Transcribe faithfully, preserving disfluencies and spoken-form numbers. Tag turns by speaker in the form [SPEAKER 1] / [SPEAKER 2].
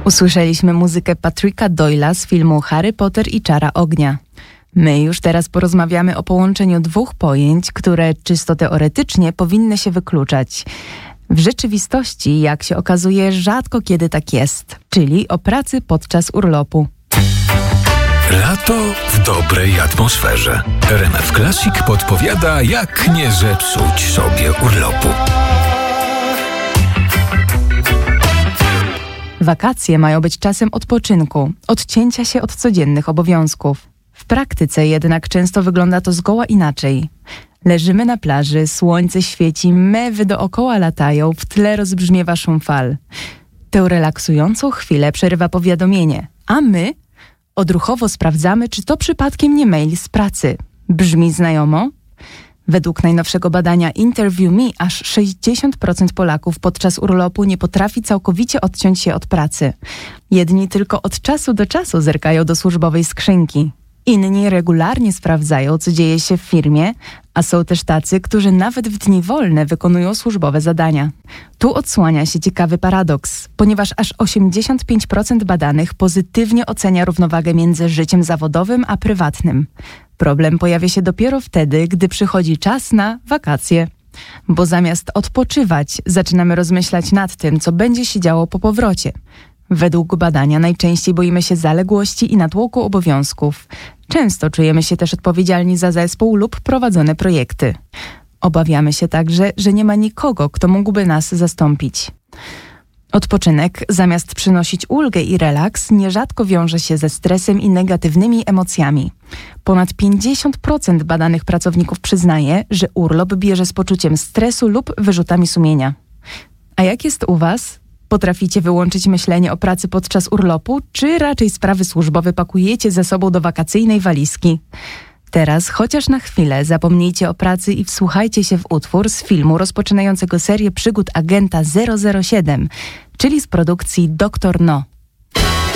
[SPEAKER 1] Usłyszeliśmy muzykę Patricka Doyle'a z filmu Harry Potter i Czara Ognia. My już teraz porozmawiamy o połączeniu dwóch pojęć, które czysto teoretycznie powinny się wykluczać. W rzeczywistości, jak się okazuje, rzadko kiedy tak jest, czyli o pracy podczas urlopu.
[SPEAKER 2] Lato w dobrej atmosferze. R M F Classic podpowiada, jak nie zepsuć sobie urlopu.
[SPEAKER 1] Wakacje mają być czasem odpoczynku, odcięcia się od codziennych obowiązków. W praktyce jednak często wygląda to zgoła inaczej. Leżymy na plaży, słońce świeci, mewy dookoła latają, w tle rozbrzmiewa szum fal. Tę relaksującą chwilę przerywa powiadomienie, a my odruchowo sprawdzamy, czy to przypadkiem nie mail z pracy. Brzmi znajomo? Według najnowszego badania Interview Me aż sześćdziesiąt procent Polaków podczas urlopu nie potrafi całkowicie odciąć się od pracy. Jedni tylko od czasu do czasu zerkają do służbowej skrzynki. Inni regularnie sprawdzają, co dzieje się w firmie, a są też tacy, którzy nawet w dni wolne wykonują służbowe zadania. Tu odsłania się ciekawy paradoks, ponieważ aż osiemdziesiąt pięć procent badanych pozytywnie ocenia równowagę między życiem zawodowym a prywatnym. Problem pojawia się dopiero wtedy, gdy przychodzi czas na wakacje. Bo zamiast odpoczywać, zaczynamy rozmyślać nad tym, co będzie się działo po powrocie. Według badania najczęściej boimy się zaległości i natłoku obowiązków. Często czujemy się też odpowiedzialni za zespół lub prowadzone projekty. Obawiamy się także, że nie ma nikogo, kto mógłby nas zastąpić. Odpoczynek, zamiast przynosić ulgę i relaks, nierzadko wiąże się ze stresem i negatywnymi emocjami. Ponad pięćdziesiąt procent badanych pracowników przyznaje, że urlop bierze z poczuciem stresu lub wyrzutami sumienia. A jak jest u was? Potraficie wyłączyć myślenie o pracy podczas urlopu, czy raczej sprawy służbowe pakujecie ze sobą do wakacyjnej walizki? Teraz, chociaż na chwilę, zapomnijcie o pracy i wsłuchajcie się w utwór z filmu rozpoczynającego serię przygód agenta zero zero siedem, czyli z produkcji Doktor No.